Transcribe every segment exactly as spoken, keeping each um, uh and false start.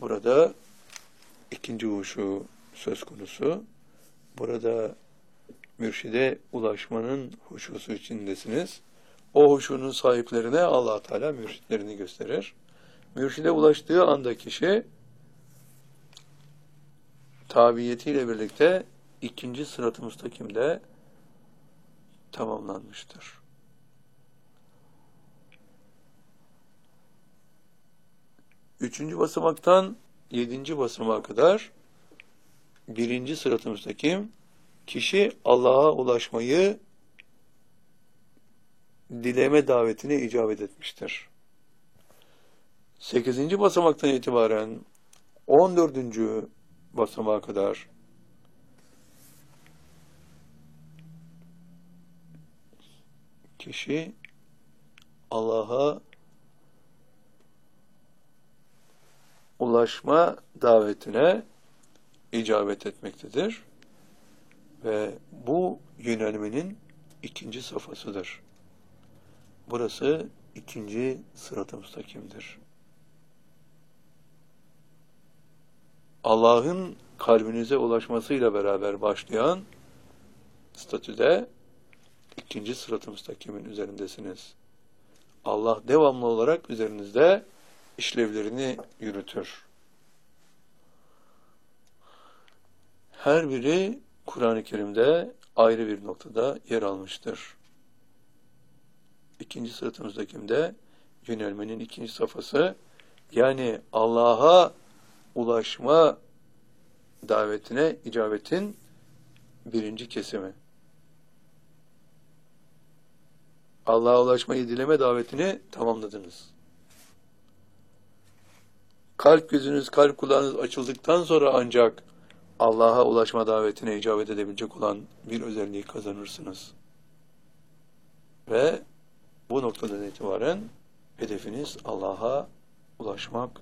Burada ikinci huşu söz konusu. Burada mürşide ulaşmanın huşusu içindesiniz. O huşunun sahiplerine Allah Teala mürşitlerini gösterir. Mürşide ulaştığı anda kişi tabiyetiyle birlikte ikinci sırat-ı müstakimde tamamlanmıştır. Üçüncü basamaktan yedinci basamağa kadar birinci sırat-ı müstakim kişi Allah'a ulaşmayı dileme davetine icabet etmiştir. Sekizinci basamaktan itibaren on dördüncü basamağa kadar kişi Allah'a ulaşma davetine icabet etmektedir. Ve bu yönelmenin ikinci safhasıdır. Burası ikinci sırat-ı müstakimdir. Allah'ın kalbinize ulaşmasıyla beraber başlayan statüde ikinci sırat-ı müstakimin üzerindesiniz. Allah devamlı olarak üzerinizde işlevlerini yürütür. Her biri Kur'an-ı Kerim'de ayrı bir noktada yer almıştır. İkinci sırat-ı müstakimde yönelmenin ikinci safhası, yani Allah'a ulaşma davetine icabetin birinci kesimi. Allah'a ulaşmayı dileme davetini tamamladınız. Kalp gözünüz, kalp kulağınız açıldıktan sonra ancak Allah'a ulaşma davetine icabet edebilecek olan bir özelliği kazanırsınız. Ve bu noktadan itibaren hedefiniz Allah'a ulaşmak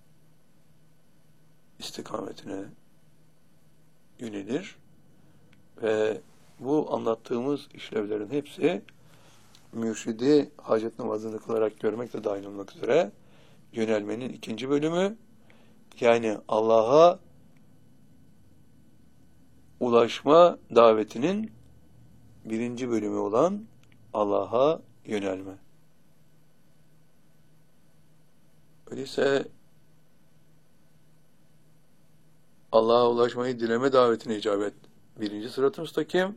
istikametine yönelir. Ve bu anlattığımız işlevlerin hepsi mürşidi hacet namazını kılarak görmek de dahil olmak üzere yönelmenin ikinci bölümü, yani Allah'a ulaşma davetinin birinci bölümü olan Allah'a yönelme. Öyleyse Allah'a ulaşmayı dileme davetine icabet birinci sırat-ı müstakim,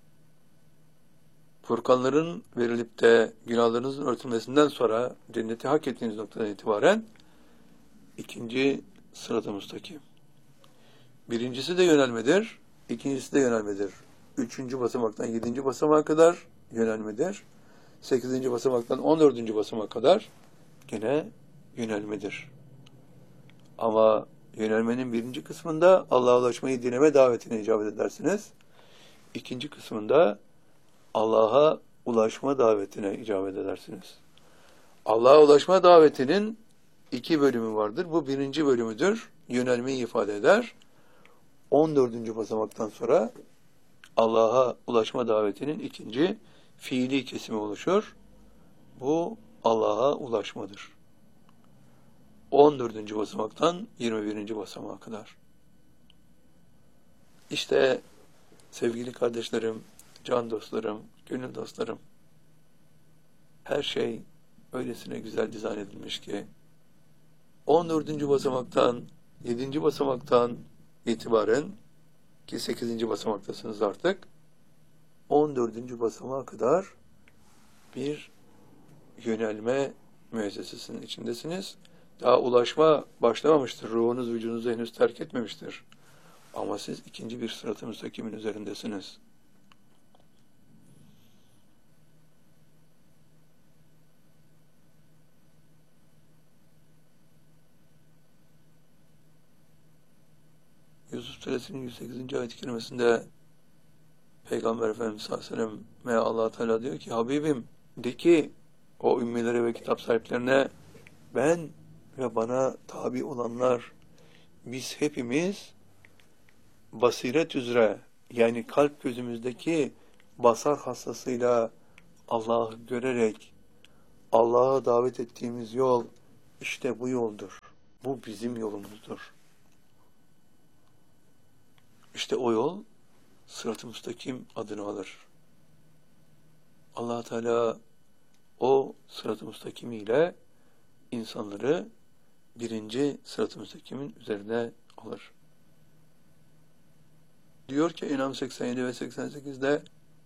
Furkanların verilip de günahlarınızın örtülmesinden sonra cenneti hak ettiğiniz noktadan itibaren ikinci sırat-ı müstakim. Birincisi de yönelmedir, ikincisi de yönelmedir. Üçüncü basamaktan yedinci basamağa kadar yönelmedir. Sekizinci basamaktan on dördüncü basamağa kadar yine yönelmedir. Ama yönelmenin birinci kısmında Allah'a ulaşmayı dinleme davetine icabet edersiniz. İkinci kısmında Allah'a ulaşma davetine icabet edersiniz. Allah'a ulaşma davetinin iki bölümü vardır. Bu birinci bölümüdür. Yönelmeyi ifade eder. on dördüncü basamaktan sonra Allah'a ulaşma davetinin ikinci fiili kesimi oluşur. Bu Allah'a ulaşmadır. on dördüncü basamaktan yirmi birinci basamağa kadar. İşte sevgili kardeşlerim, can dostlarım, gönül dostlarım, her şey öylesine güzel dizayn edilmiş ki on dördüncü basamaktan yedinci basamaktan itibaren, ki sekizinci basamaktasınız artık, on dördüncü basamağa kadar bir yönelme müessesesinin içindesiniz. Daha ulaşma başlamamıştır. Ruhunuz vücudunuzu henüz terk etmemiştir. Ama siz ikinci bir sırat-ı müstakimin üzerindesiniz. Yusuf Suresinin yüz sekizinci ayet-i kerimesinde Peygamber Efendimiz sallallahu aleyhi ve sellem ve Allah Teala diyor ki, Habibim de ki o ümmilere ve kitap sahiplerine, ben ve bana tabi olanlar, biz hepimiz basiret üzere, yani kalp gözümüzdeki basar hastasıyla Allah'ı görerek Allah'a davet ettiğimiz yol işte bu yoldur. Bu bizim yolumuzdur. İşte o yol Sırat-ı Müstakim adını alır. Allah Teala o Sırat-ı Müstakim ile insanları birinci Sırat-ı Müstakim'in üzerine alır. Diyor ki İnam seksen yedi ve seksen sekizde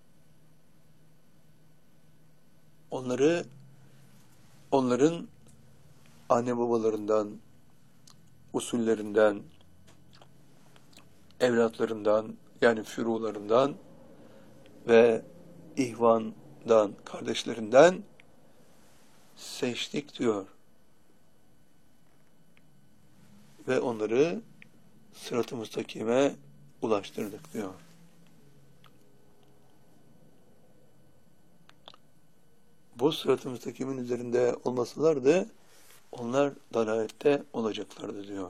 onları onların anne babalarından, usullerinden, evlatlarından yani fürularından ve ihvandan, kardeşlerinden seçtik diyor. Ve onları Sırat-ı Müstakim'e ulaştırdık diyor. Bu Sırat-ı Müstakim'in üzerinde olmasalardı onlar dalalette olacaklardı diyor.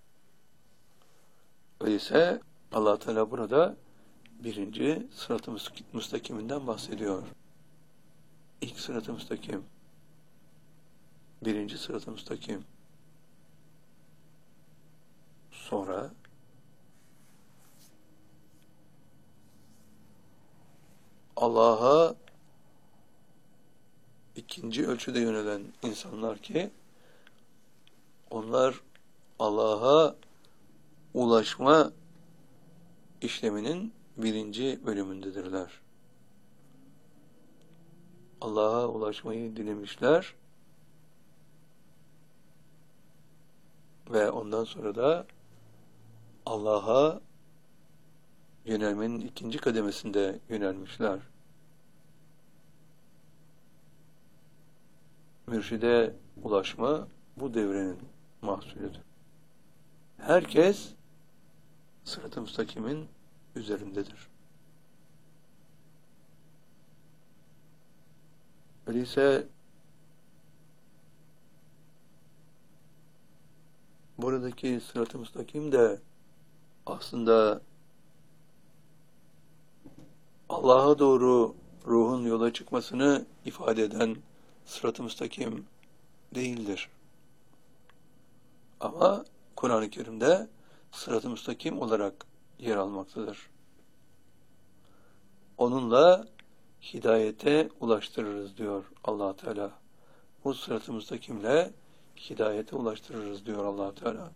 Öyleyse Allah Teala burada birinci Sırat-ı Müstakim'inden bahsediyor. İlk Sırat-ı Müstakim. Birinci Sırat-ı Müstakim. Sonra Allah'a ikinci ölçüde yönelen insanlar ki onlar Allah'a ulaşma işleminin birinci bölümündedirler. Allah'a ulaşmayı dilemişler ve ondan sonra da Allah'a yönelmenin ikinci kademesinde yönelmişler. Mürşide ulaşma bu devrenin mahsulüdür. Herkes Sırat-ı Müstakim'in üzerindedir. Öyleyse buradaki Sırat-ı Müstakim de aslında Allah'a doğru ruhun yola çıkmasını ifade eden Sırat-ı Müstakim değildir. Ama Kur'an-ı Kerim'de Sırat-ı Müstakim olarak yer almaktadır. Onunla hidayete ulaştırırız diyor Allah Teala. Bu Sırat-ı Müstakim'le hidayete ulaştırırız diyor Allah Teala.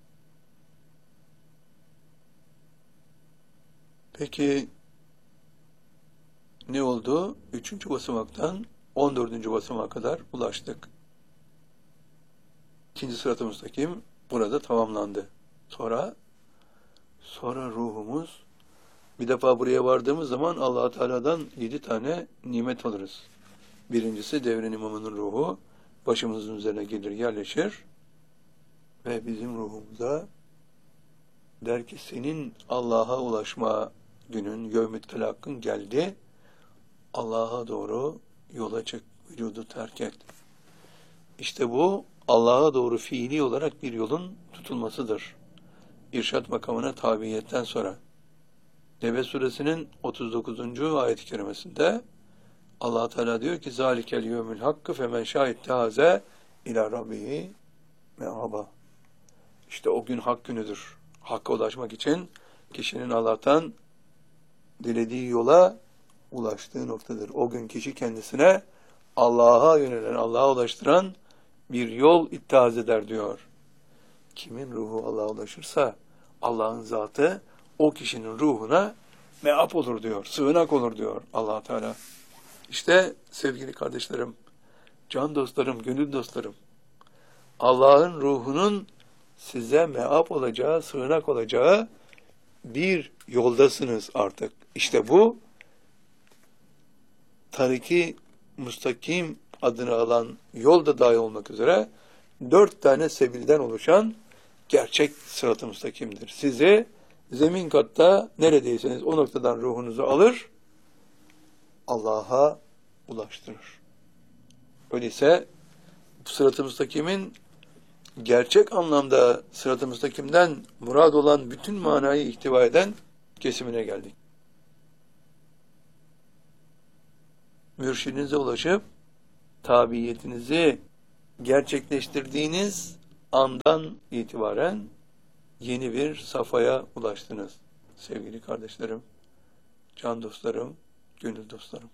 Peki ne oldu? Üçüncü basamaktan on dördüncü basamağa kadar ulaştık. İkinci Sırat-ı Müstakim burada tamamlandı. Sonra sonra ruhumuz bir defa buraya vardığımız zaman Allah Teala'dan yedi tane nimet alırız. Birincisi devrin imamının ruhu başımızın üzerine gelir yerleşir ve bizim ruhumuza der ki senin Allah'a ulaşma günün yevmü telakkın geldi. Allah'a doğru yola çık, vücudu terk et. İşte bu Allah'a doğru fiili olarak bir yolun tutulmasıdır. İrşad makamına tabiiyetten sonra. Nebe suresinin otuz dokuzuncu ayet-i kerimesinde Allah Teala diyor ki zalikel yevmül hakkı femen şahittahaze ila rabbihi me'aba. İşte o gün hak günüdür. Hakka ulaşmak için kişinin Allah'tan dilediği yola ulaştığı noktadır. O gün kişi kendisine Allah'a yönelen, Allah'a ulaştıran bir yol ittihaz eder diyor. Kimin ruhu Allah'a ulaşırsa Allah'ın zatı o kişinin ruhuna meap olur diyor, sığınak olur diyor Allah Teala. İşte sevgili kardeşlerim, can dostlarım, gönül dostlarım, Allah'ın ruhunun size meap olacağı, sığınak olacağı bir yoldasınız artık. İşte bu Tarik-i Müstakim adını alan yolda dahil olmak üzere dört tane sebilden oluşan gerçek Sırat-ı Müstakim'dir. Sizi zemin katta neredeyseniz o noktadan ruhunuzu alır, Allah'a ulaştırır. Öyleyse bu Sırat-ı Müstakim'in gerçek anlamda Sırat-ı Müstakim'den murad olan bütün manayı ihtiva eden kesimine geldik. Mürşidinize ulaşıp tabiyetinizi gerçekleştirdiğiniz andan itibaren yeni bir safhaya ulaştınız sevgili kardeşlerim, can dostlarım, gönül dostlarım.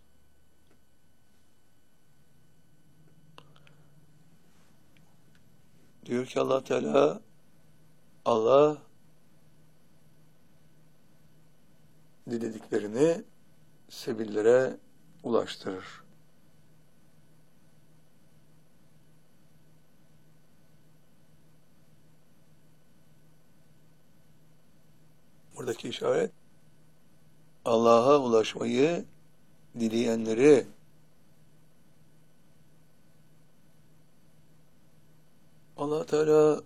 Diyor ki Allah Teala, Allah dilediklerini sebillere ulaştırır. Buradaki işaret, Allah'a ulaşmayı dileyenleri Allah Teala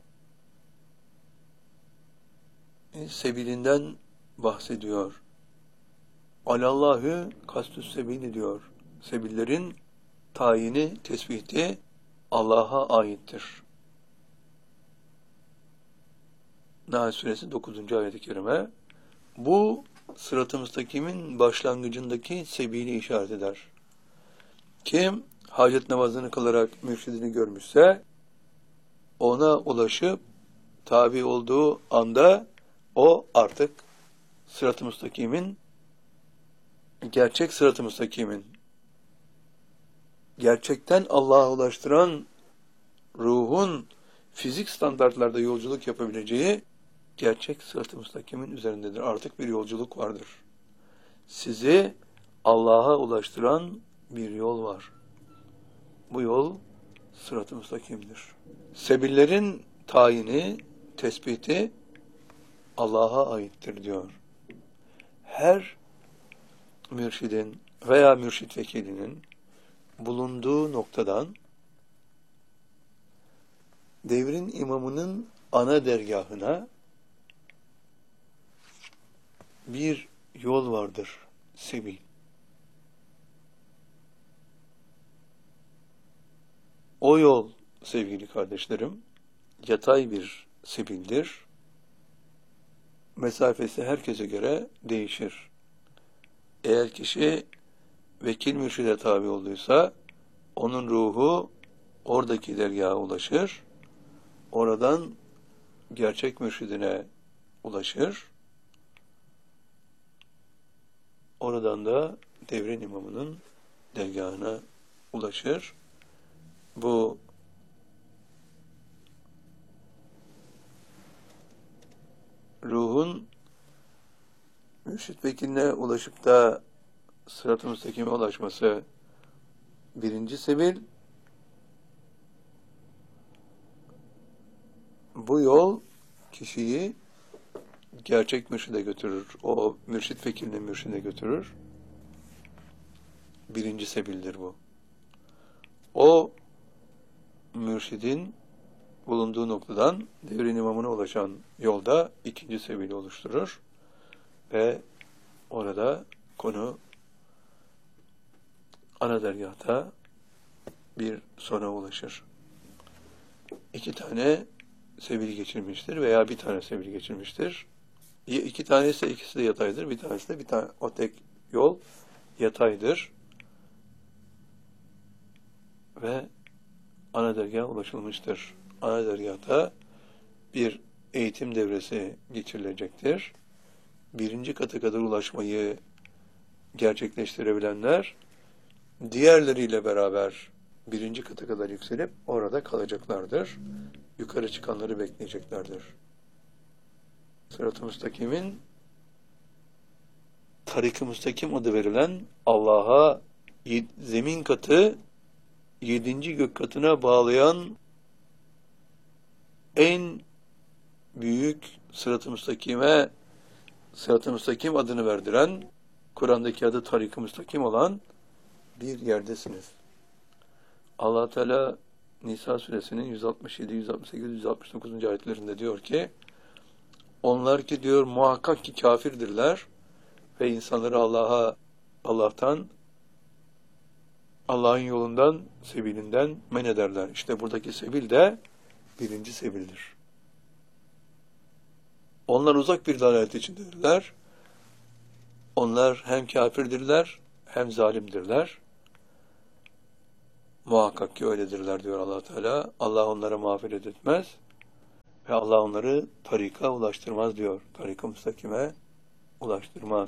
sebilinden bahsediyor. Alallahü kastüs sebili diyor. Sebillerin tayini, tespiti Allah'a aittir. Nahl suresi dokuzuncu ayet-i kerime. Bu sırat-ı müstakimin başlangıcındaki sebili işaret eder. Kim hacet namazını kılarak mürşidini görmüşse ona ulaşıp tabi olduğu anda o artık sırat-ı müstakimin, gerçek sırat-ı müstakimin, gerçekten Allah'a ulaştıran ruhun fizik standartlarda yolculuk yapabileceği gerçek sırat-ı müstakimin üzerindedir. Artık bir yolculuk vardır. Sizi Allah'a ulaştıran bir yol var. Bu yol sırat-ı müstakimdir. Sebillerin tayini, tespiti Allah'a aittir diyor. Her mürşidin veya mürşid vekilinin bulunduğu noktadan devrin imamının ana dergahına bir yol vardır, sebil. O yol sevgili kardeşlerim, yatay bir sebildir. Mesafesi herkese göre değişir. Eğer kişi vekil mürşide tabi olduysa, onun ruhu oradaki dergaha ulaşır, oradan gerçek mürşidine ulaşır, oradan da devrin imamının dergahına ulaşır. Bu ruhun mürşid vekiline ulaşıp da sırat-ı müstakime ulaşması birinci sebil. Bu yol kişiyi gerçek mürşide götürür. O mürşid vekiline mürşide götürür. Birinci sebildir bu. O mürşidin bulunduğu noktadan devrin imamına ulaşan yolda ikinci sebili oluşturur ve orada konu ana dergahta bir sona ulaşır. İki tane sebil geçirmiştir veya bir tane sebil geçirmiştir. İki tanesi ikisi de yataydır. Bir tanesi de bir tane o tek yol yataydır. Ve ana dergaha ulaşılmıştır. Ana dergahta bir eğitim devresi geçirilecektir. Birinci kata kadar ulaşmayı gerçekleştirebilenler diğerleriyle beraber birinci kata kadar yükselip orada kalacaklardır. Yukarı çıkanları bekleyeceklerdir. Sırat-ı müstakimin tarik-ı müstakim adı verilen Allah'a zemin katı yedinci gök katına bağlayan en büyük sırat-ı müstakime, sırat-ı müstakim adını verdiren, Kur'an'daki adı tarik-ı müstakim olan bir yerdesiniz. Allah Teala Nisa suresinin yüz altmış yedi, yüz altmış sekiz, yüz altmış dokuzuncu ayetlerinde diyor ki, onlar ki diyor muhakkak ki kafirdirler ve insanları Allah'a, Allah'tan, Allah'ın yolundan, sebilinden men ederler. İşte buradaki sebil de birinci sebildir. Onlar uzak bir dalalet içindedirler. Onlar hem kafirdirler hem zalimdirler. Muhakkak ki öyledirler diyor Allah Teala. Allah onlara mağfiret etmez. Allah onları tarika ulaştırmaz diyor. Tarika müstakime ulaştırmaz.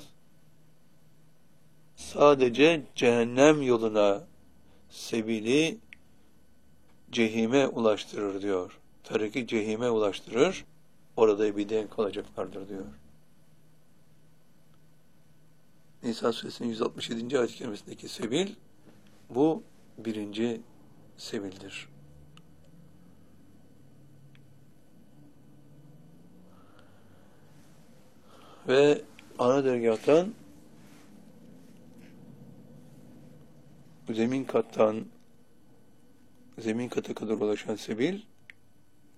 Sadece cehennem yoluna, sebili cehime ulaştırır diyor. Tariki cehime ulaştırır. Orada bir denk kalacaklardır diyor. Nisa suresinin yüz altmış yedinci ayet-i kerimesindeki sebil, bu birinci sebildir. Ve ana dergâhtan zemin kattan zemin kata kadar ulaşan sebil